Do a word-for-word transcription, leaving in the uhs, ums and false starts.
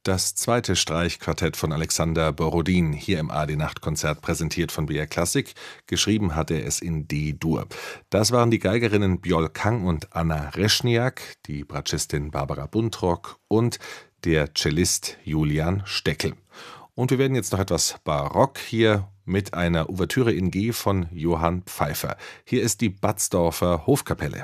Das zweite Streichquartett von Alexander Borodin, hier im A R D-Nachtkonzert, präsentiert von B R Klassik. Geschrieben hat er es in D-Dur. Das waren die Geigerinnen Bjol Kang und Anna Reschniak, die Bratschistin Barbara Buntrock und der Cellist Julian Steckel. Und wir werden jetzt noch etwas barock hier mit einer Ouvertüre in G von Johann Pfeiffer. Hier ist die Batzdorfer Hofkapelle.